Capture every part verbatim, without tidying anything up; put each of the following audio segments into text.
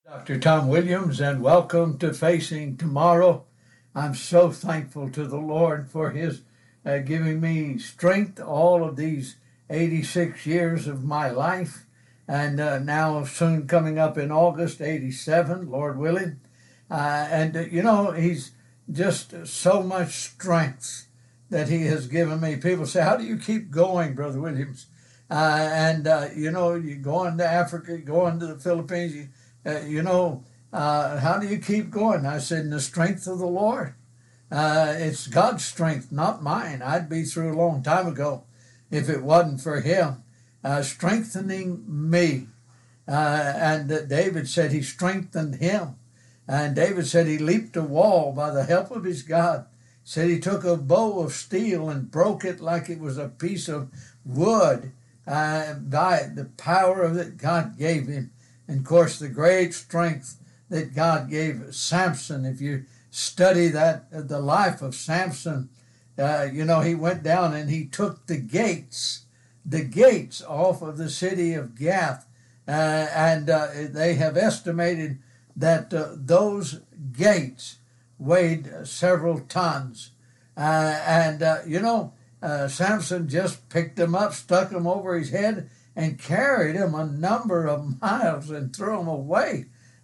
Doctor Tom Williams, and welcome to Facing Tomorrow. I'm so thankful to the Lord for His uh, giving me strength all of these eighty-six years of my life, and uh, now soon coming up in August, eighty-seven, Lord willing. Uh, and, uh, you know, He's just so much strength that He has given me. People say, how do you keep going, Brother Williams? Uh, and, uh, you know, you go into Africa, go into the Philippines, you Uh, you know, uh, how do you keep going? I said, in the strength of the Lord. Uh, it's God's strength, not mine. I'd be through a long time ago if it wasn't for Him uh, strengthening me. Uh, and uh, David said He strengthened him. And David said he leaped a wall by the help of his God. Said he took a bow of steel and broke it like it was a piece of wood uh, by the power that God gave him. And, of course, the great strength that God gave Samson. If you study that, the life of Samson, uh, you know, he went down and he took the gates, the gates off of the city of Gath. Uh, and uh, they have estimated that uh, those gates weighed several tons. Uh, and, uh, you know, uh, Samson just picked them up, stuck them over his head, and carried him a number of miles and threw him away.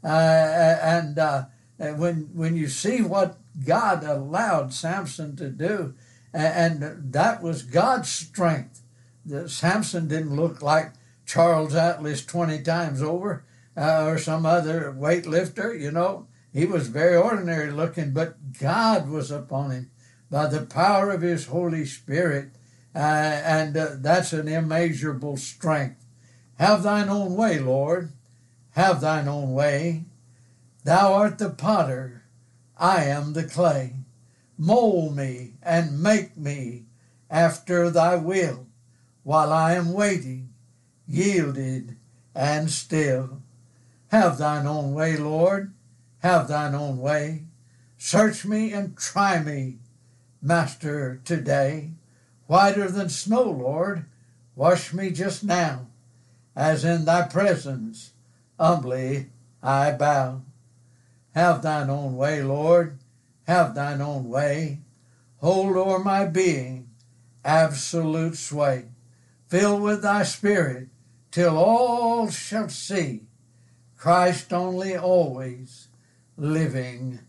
Uh, and uh, when when you see what God allowed Samson to do, and that was God's strength. The, Samson didn't look like Charles Atlas twenty times over uh, or some other weightlifter, you know. He was very ordinary looking, but God was upon him by the power of His Holy Spirit. Uh, and uh, that's an immeasurable strength. Have thine own way, Lord. Have thine own way. Thou art the potter. I am the clay. Mold me and make me after thy will, while I am waiting, yielded and still. Have thine own way, Lord. Have thine own way. Search me and try me, Master, today. Whiter than snow, Lord, wash me just now, as in thy presence humbly I bow. Have thine own way, Lord, have thine own way. Hold o'er my being absolute sway. Fill with thy Spirit till all shall see Christ only always living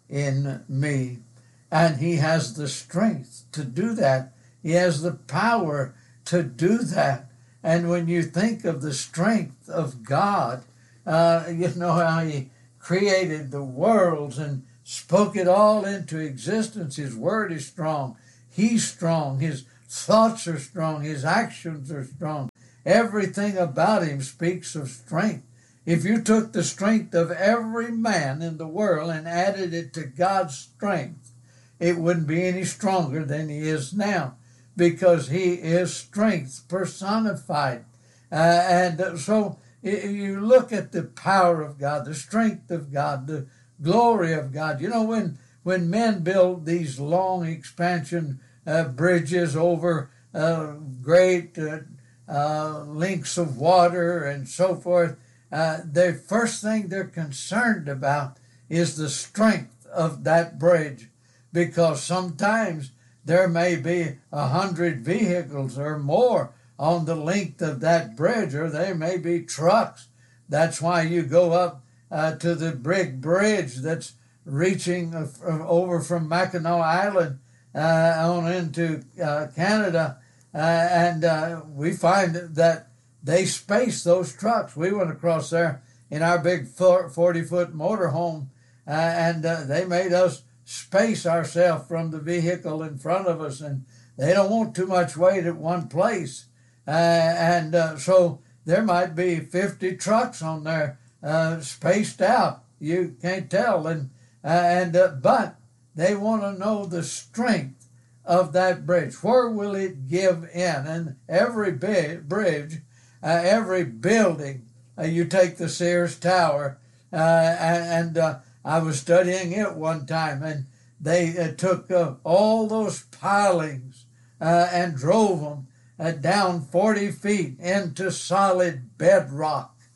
in me. And He has the strength to do that. He has the power to do that. And when you think of the strength of God, uh, you know how He created the worlds and spoke it all into existence. His word is strong. He's strong. His thoughts are strong. His actions are strong. Everything about Him speaks of strength. If you took the strength of every man in the world and added it to God's strength, it wouldn't be any stronger than He is now, because He is strength personified. Uh, and so you look at the power of God, the strength of God, the glory of God. You know, when, when men build these long expansion uh, bridges over uh, great uh, uh, lengths of water and so forth, uh, the first thing they're concerned about is the strength of that bridge, because sometimes there may be a hundred vehicles or more on the length of that bridge, or there may be trucks. That's why you go up uh, to the big bridge that's reaching uh, over from Mackinac Island uh, on into uh, Canada, uh, and uh, we find that they space those trucks. We went across there in our big forty-foot motorhome, uh, and uh, they made us space ourselves from the vehicle in front of us, and they don't want too much weight at one place. Uh, and uh, so there might be fifty trucks on there uh, spaced out. You can't tell. And, uh, and uh, but they want to know the strength of that bridge. Where will it give in? And every big bridge, uh, every building, uh, you take the Sears Tower, uh, and, and uh, I was studying it one time, and they uh, took uh, all those pilings uh, and drove them uh, down forty feet into solid bedrock.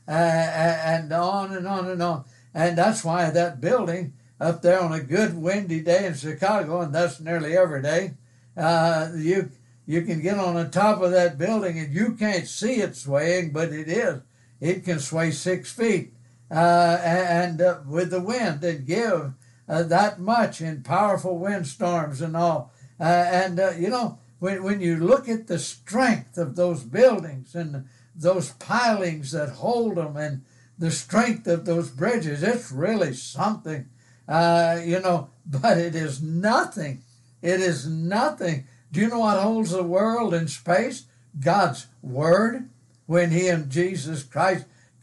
uh, and on and on and on. And that's why that building up there on a good windy day in Chicago, and that's nearly every day, uh, you you can get on the top of that building and you can't see it swaying, but it is. It can sway six feet uh, and uh, with the wind and give uh, that much in powerful windstorms and all. Uh, and, uh, you know, when, when you look at the strength of those buildings and those pilings that hold them and the strength of those bridges, it's really something. Uh, you know, but it is nothing. It is nothing. Do you know what holds the world in space? God's Word. When He and Jesus Christ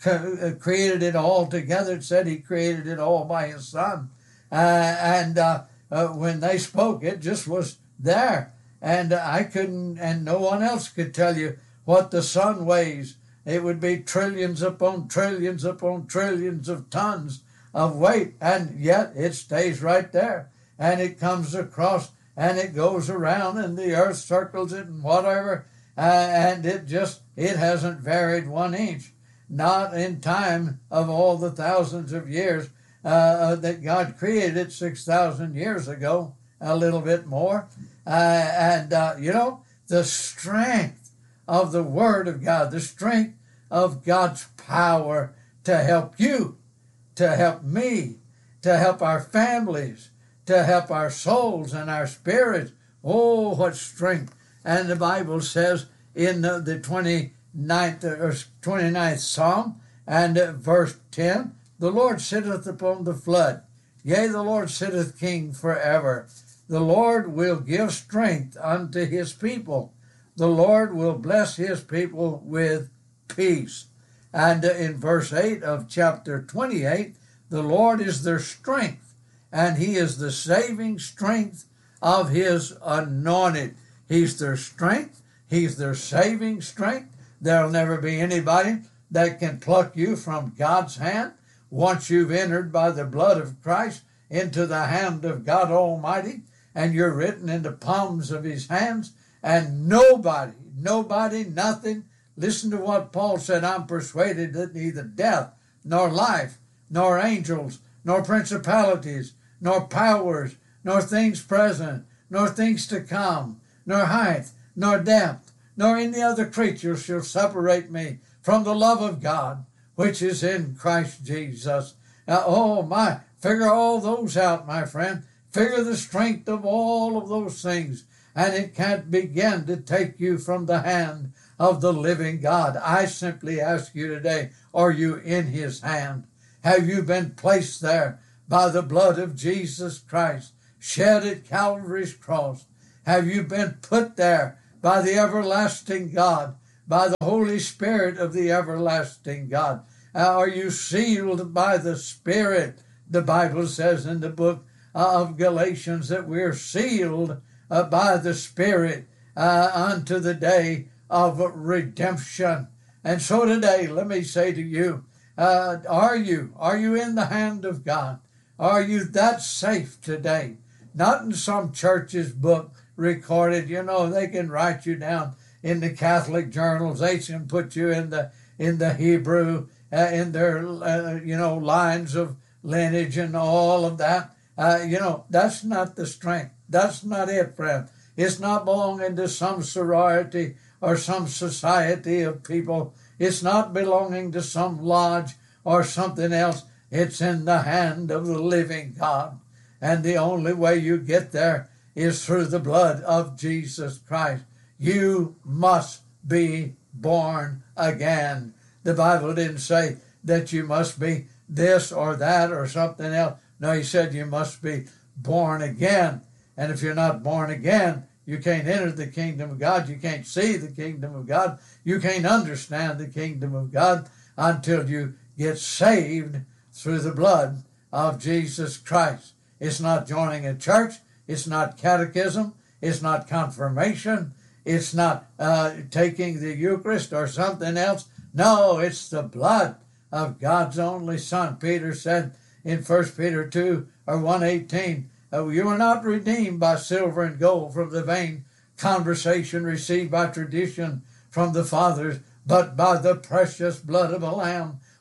created it all together, it said He created it all by His Son. Uh, and uh, uh, when they spoke, it just was there. And I couldn't, and no one else could tell you what the sun weighs. It would be trillions upon trillions upon trillions of tons of weight, and yet it stays right there, and it comes across, and it goes around, and the earth circles it, and whatever, uh, and it just, it hasn't varied one inch, not in time of all the thousands of years uh, that God created it six thousand years ago, a little bit more, uh, and, uh, you know, the strength of the Word of God, the strength of God's power to help you, to help me, to help our families, to help our souls and our spirits. Oh, what strength. And the Bible says in the twenty-ninth, or twenty-ninth Psalm and verse ten, the Lord sitteth upon the flood. Yea, the Lord sitteth king forever. The Lord will give strength unto His people. The Lord will bless His people with peace. And in verse eight of chapter twenty-eight, the Lord is their strength, and He is the saving strength of His anointed. He's their strength. He's their saving strength. There'll never be anybody that can pluck you from God's hand once you've entered by the blood of Christ into the hand of God Almighty, and you're written in the palms of His hands, and nobody, nobody, nothing. Listen to what Paul said, I'm persuaded that neither death, nor life, nor angels, nor principalities, nor powers, nor things present, nor things to come, nor height, nor depth, nor any other creature shall separate me from the love of God, which is in Christ Jesus. Now, oh my, figure all those out, my friend. Figure the strength of all of those things, and it can't begin to take you from the hand of the living God. I simply ask you today, are you in His hand? Have you been placed there by the blood of Jesus Christ, shed at Calvary's cross? Have you been put there by the everlasting God, by the Holy Spirit of the everlasting God? Are you sealed by the Spirit? The Bible says in the book of Galatians that we're sealed uh, by the Spirit uh, unto the day of redemption. And so today, let me say to you, uh, are you, are you in the hand of God? Are you that safe today? Not in some church's book recorded, you know, they can write you down in the Catholic journals, they can put you in the in the Hebrew, uh, in their, uh, you know, lines of lineage and all of that. Uh, you know, that's not the strength. That's not it, friend. It's not belonging to some sorority or some society of people. It's not belonging to some lodge or something else. It's in the hand of the living God. And the only way you get there is through the blood of Jesus Christ. You must be born again. The Bible didn't say that you must be this or that or something else. No, He said you must be born again. And if you're not born again, you can't enter the kingdom of God. You can't see the kingdom of God. You can't understand the kingdom of God until you get saved through the blood of Jesus Christ. It's not joining a church. It's not catechism. It's not confirmation. It's not uh, taking the Eucharist or something else. No, it's the blood of God's only Son. Peter said in First Peter two or one eighteen, uh, you are not redeemed by silver and gold from the vain conversation received by tradition from the fathers, but by the precious blood of a lamb,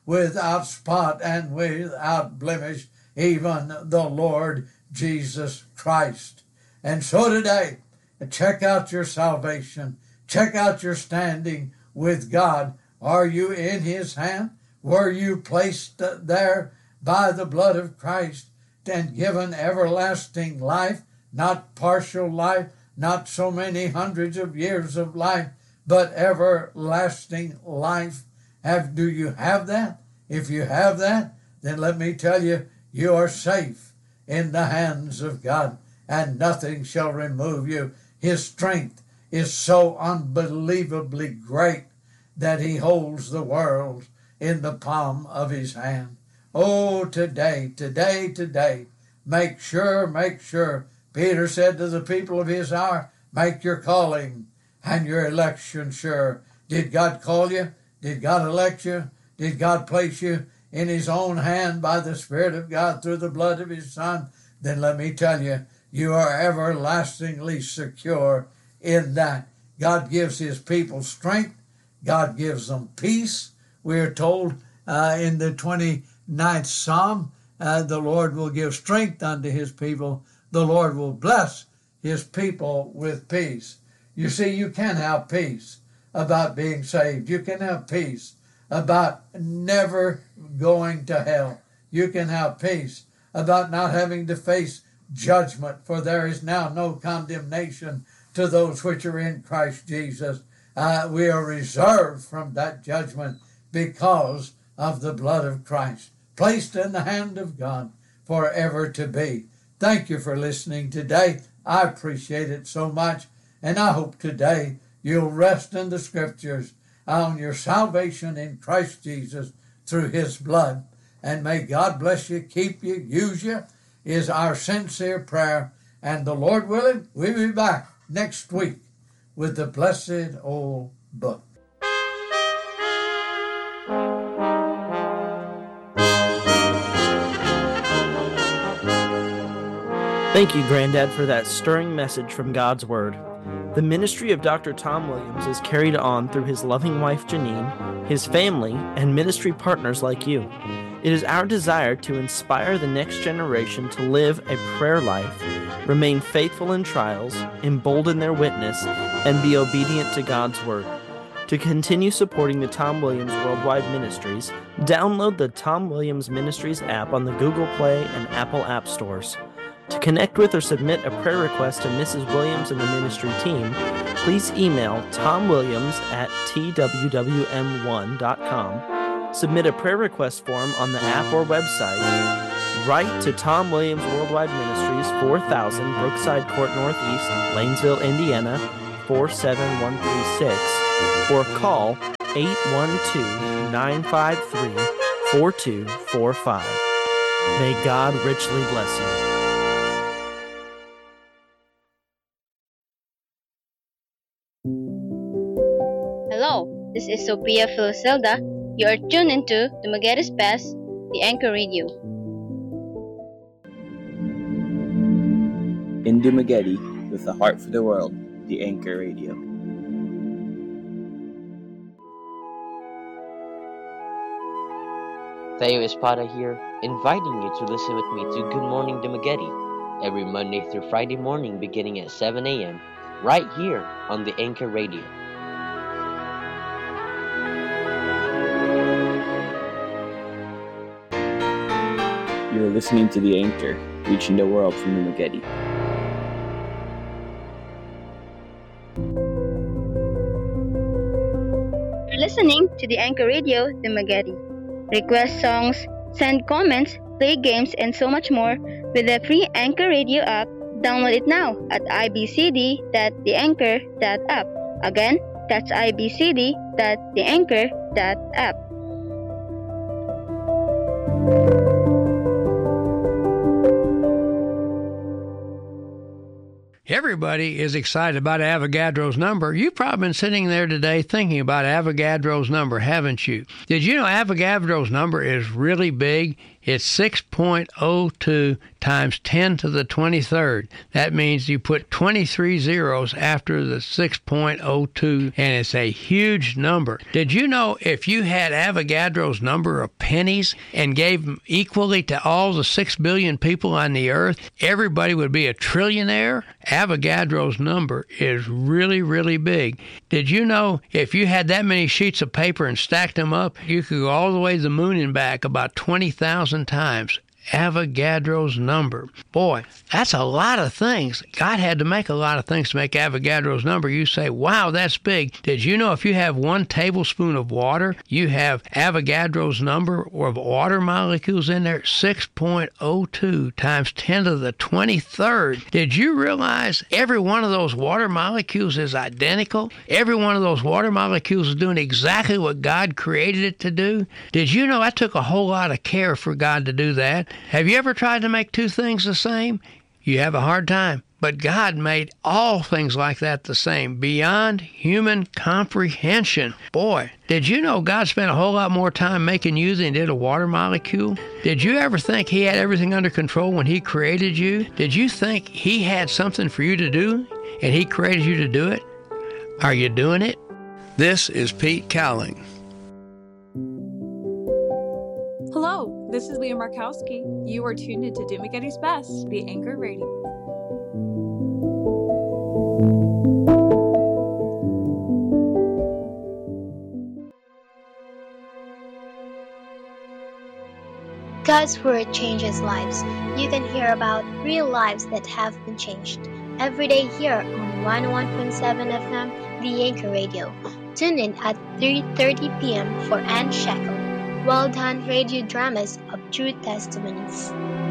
without spot and without blemish, even the Lord Jesus Christ. And so today, check out your salvation. Check out your standing with God. Are you in his hand? Were you placed there by the blood of Christ and given everlasting life, not partial life, not so many hundreds of years of life, but everlasting life? Have, do you have that? If you have that, then let me tell you, you are safe in the hands of God, and nothing shall remove you. His strength is so unbelievably great that he holds the world in the palm of his hand. Oh, today, today, today, make sure, make sure. Peter said to the people of his hour, make your calling and your election sure. Did God call you? Did God elect you? Did God place you in his own hand by the Spirit of God through the blood of his Son? Then let me tell you, you are everlastingly secure in that. God gives his people strength. God gives them peace. We are told uh, in the twenty-ninth Psalm, uh, the Lord will give strength unto his people. The Lord will bless his people with peace. You see, you can have peace about being saved. You can have peace about never going to hell. You can have peace about not having to face judgment, for there is now no condemnation to those which are in Christ Jesus. Uh, we are reserved from that judgment because of the blood of Christ, placed in the hand of God forever to be. Thank you for listening today. I appreciate it so much, and I hope today you'll rest in the Scriptures on your salvation in Christ Jesus through his blood. And may God bless you, keep you, use you, is our sincere prayer. And the Lord willing, we'll be back next week with the blessed old book. Thank you, Granddad, for that stirring message from God's Word. The ministry of Doctor Tom Williams is carried on through his loving wife, Janine, his family, and ministry partners like you. It is our desire to inspire the next generation to live a prayer life, remain faithful in trials, embolden their witness, and be obedient to God's Word. To continue supporting the Tom Williams Worldwide Ministries, download the Tom Williams Ministries app on the Google Play and Apple App Stores. To connect with or submit a prayer request to Missus Williams and the ministry team, please email tomwilliams at t w w m one dot com. Submit a prayer request form on the app or website. Write to Tom Williams Worldwide Ministries, four thousand Brookside Court Northeast, Lanesville, Indiana, four seven one three six, or call eight one two, nine five three, four two four five. May God richly bless you. Hello, this is Sophia Philiselda. You are tuned into Dumagueti's Best, the Anchor Radio. In Dumaguete, with a heart for the world, the Anchor Radio. Theo Espada here, inviting you to listen with me to Good Morning Dumaguete every Monday through Friday morning beginning at seven a.m. right here on the Anchor Radio. You're listening to The Anchor, reaching the world from Dumaguete. You're listening to the Anchor Radio, Dumaguete. Request songs, send comments, play games, and so much more with the free Anchor Radio app. Download it now at i b c d dot the anchor dot app. Again, that's i b c d dot the anchor dot app. Everybody is excited about Avogadro's number. You've probably been sitting there today thinking about Avogadro's number, haven't you? Did you know Avogadro's number is really big? It's six point oh two times ten to the twenty-third. That means you put twenty-three zeros after the six point oh two, and it's a huge number. Did you know if you had Avogadro's number of pennies and gave them equally to all the six billion people on the earth, everybody would be a trillionaire? Avogadro's number is really, really big. Did you know if you had that many sheets of paper and stacked them up, you could go all the way to the moon and back about twenty thousand times? Avogadro's number. Boy, that's a lot of things. God had to make a lot of things to make Avogadro's number. You say, wow, that's big. Did you know if you have one tablespoon of water, you have Avogadro's number of water molecules in there? six point oh two times ten to the twenty-third. Did you realize every one of those water molecules is identical? Every one of those water molecules is doing exactly what God created it to do? Did you know that took a whole lot of care for God to do that? Have you ever tried to make two things the same? You have a hard time. But God made all things like that the same, beyond human comprehension. Boy, did you know God spent a whole lot more time making you than he did a water molecule? Did you ever think he had everything under control when he created you? Did you think he had something for you to do and he created you to do it? Are you doing it? This is Pete Cowling. Hello, this is Leah Markowski. You are tuned into Dumagetti's Best, the Anchor Radio. God's Word changes lives. You can hear about real lives that have been changed every day here on one oh one point seven F M, the Anchor Radio. Tune in at three thirty p.m. for Anne Shackle. Well done radio dramas of true testimonies.